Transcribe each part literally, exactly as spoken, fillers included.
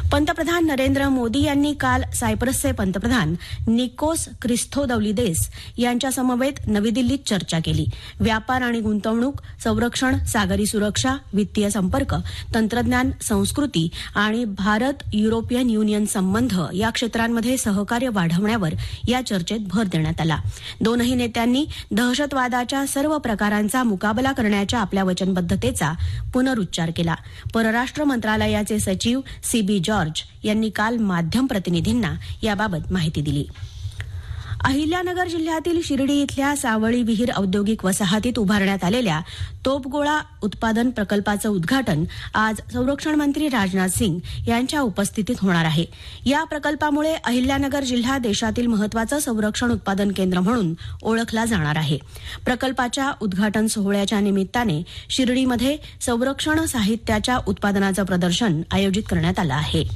पंतप्रधान नरेंद्र मोदी यांनी काल सायप्रसचे पंतप्रधान निकोस क्रिस्थोदौलिदेस यांच्या समवेत नवी दिल्लीत चर्चा केली. व्यापार आणि गुंतवणूक, संरक्षण, सागरी सुरक्षा, वित्तीय संपर्क, तंत्रज्ञान, संस्कृती आणि भारत युरोपियन युनियन संबंध या क्षेत्रांमध्ये सहकार्य वाढवण्यावर या चर्चेत भर देण्यात आला. दोनही नेत्यांनी दहशतवादाच्या सर्व प्रकारांचा मुकाबला करण्याच्या आपल्या वचनबद्धतेचा पुनरुच्चार केला. परराष्ट्र मंत्रालयाचे सचिव सी बी जॉर्ज यांनी काल माध्यम प्रतिनिधींना याबाबत माहिती दिली. अहिल्यानगर जिल्ह्यातील शिर्डी इथल्या सावळी विहीर औद्योगिक वसाहतीत उभारण्यात आलेल्या तोफगोळा उत्पादन प्रकल्पाचं उद्घाटन आज संरक्षण मंत्री राजनाथ सिंग यांच्या उपस्थितीत होणार आहे. या प्रकल्पामुळे अहिल्यानगर जिल्हा देशातील महत्वाचं संरक्षण उत्पादन केंद्र म्हणून ओळखला जाणार आहे. प्रकल्पाच्या उद्घाटन सोहळ्याच्या निमित्ताने शिर्डीमध्ये संरक्षण साहित्याच्या उत्पादनाचं प्रदर्शन आयोजित करण्यात आलं आहे.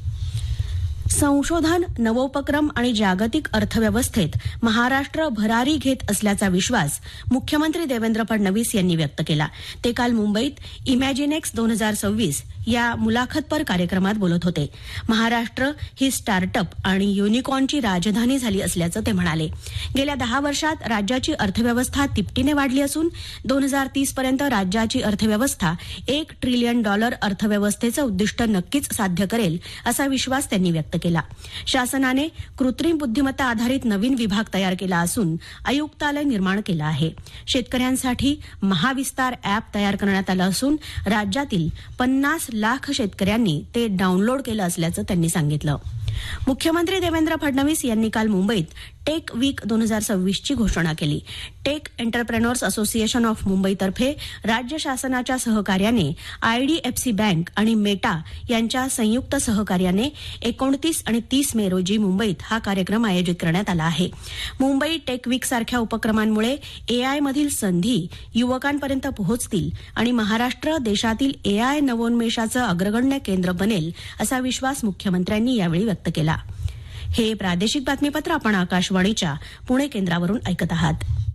संशोधन, नवोपक्रम आणि जागतिक अर्थव्यवस्थेत महाराष्ट्र भरारी घेत असल्याचा विश्वास मुख्यमंत्री देवेंद्र फडणवीस यांनी व्यक्त केला. ते काल मुंबईत इमॅजिनेक्स दोन हजार सव्वीस या मुलाखतपर कार्यक्रमात बोलत होते. महाराष्ट्र ही स्टार्टअप आणि युनिकॉर्नची राजधानी झाली असल्याचं ते म्हणाले. गेल्या दहा वर्षात राज्याची अर्थव्यवस्था तिपटीने वाढली असून दोन हजार तीस पर्यंत राज्याची अर्थव्यवस्था एक ट्रिलियन डॉलर अर्थव्यवस्थेचं उद्दिष्ट नक्कीच साध्य करेल असा विश्वास त्यांनी व्यक्त केला. शासनाने कृत्रिम बुद्धिमत्ता आधारित नवीन विभाग तयार केला असून आयुक्तालय निर्माण केलं आहे. शेतकऱ्यांसाठी महाविस्तार अॅप तयार करण्यात आलं असून राज्यातील पन्नास लाख शेतकऱ्यांनी ते डाऊनलोड केलं असल्याचं त्यांनी सांगितलं. मुख्यमंत्री देवेंद्र फडणवीस यांनी काल मुंबईत टेक वीक दोन हजार सव्वीसची घोषणा केली. टेक एंटरप्रेन्योर्स असोसिएशन ऑफ मुंबईतर्फे राज्य शासनाच्या सहकार्याने आयडीएफसी बँक आणि मेटा यांच्या संयुक्त सहकार्याने एकोणतीस आणि तीस मे रोजी मुंबईत हा कार्यक्रम आयोजित करण्यात आला आहे. मुंबई टेक वीक सारख्या उपक्रमांमुळे एआयमधील संधी युवकांपर्यंत पोहोचतील आणि महाराष्ट्र देशातील एआय नवोन्मेषाचं अग्रगण्य केंद्र बनेल असा विश्वास मुख्यमंत्र्यांनी यावेळी व्यक्त केला. हे प्रादेशिक बातमीपत्र आपण आकाशवाणीच्या पुणे केंद्रावरून ऐकत आहात.